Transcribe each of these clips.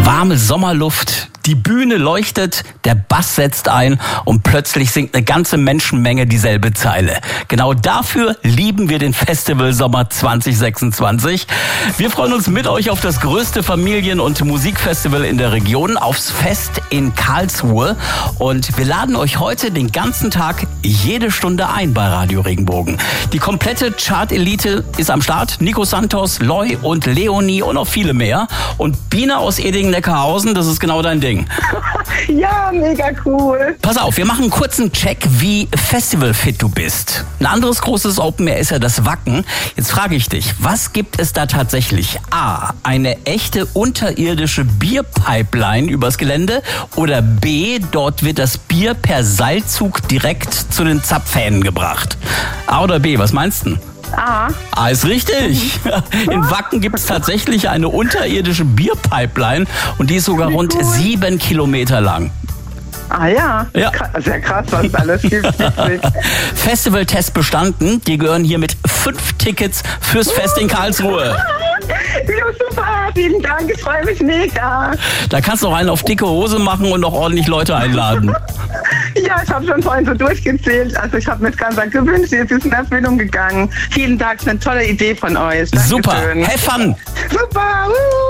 Warme Sommerluft, die Bühne leuchtet, der Bass setzt ein und plötzlich singt eine ganze Menschenmenge dieselbe Zeile. Genau dafür lieben wir den Festival Sommer 2026. Wir freuen uns mit euch auf das größte Familien- und Musikfestival in der Region, aufs Fest in Karlsruhe. Und wir laden euch heute den ganzen Tag jede Stunde ein bei Radio Regenbogen. Die komplette Chart-Elite ist am Start. Nico Santos, Loy und Leonie und noch viele mehr. Und Biene aus Edingen-Neckarhausen, das ist genau dein Ding. Ja, mega cool. Pass auf, wir machen einen kurzen Check, wie festivalfit du bist. Ein anderes großes Open Air ist ja das Wacken. Jetzt frage ich dich, was gibt es da tatsächlich? A, eine echte unterirdische Bierpipeline übers Gelände oder B, dort wird das Bier per Seilzug direkt zu den Zapfhähnen gebracht? A oder B, was meinst du? A. A ist richtig. In Wacken gibt es tatsächlich eine unterirdische Bierpipeline und die ist sogar rund 7 Kilometer lang. Ah ja, Ja. Sehr krass, was es alles gibt. Festivaltest bestanden. Die gehören hier mit 5 Tickets fürs Fest in Karlsruhe. Ja, super, vielen Dank, ich freue mich mega. Da kannst du noch einen auf dicke Hose machen und noch ordentlich Leute einladen. Ja, ich habe schon vorhin so durchgezählt. Also ich habe mir das Ganze gewünscht, jetzt ist in Erfüllung gegangen. Vielen Dank, ist eine tolle Idee von euch. Dankeschön. Super, have fun! Super!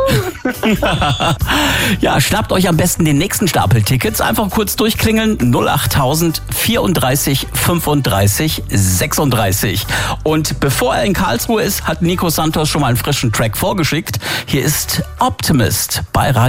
Ja, schnappt euch am besten den nächsten Stapel Tickets. Einfach kurz durchklingeln. 08000 34 35 36. Und bevor er in Karlsruhe ist, hat Nico Santos schon mal einen frischen Track vorgeschickt. Hier ist Optimist bei Radio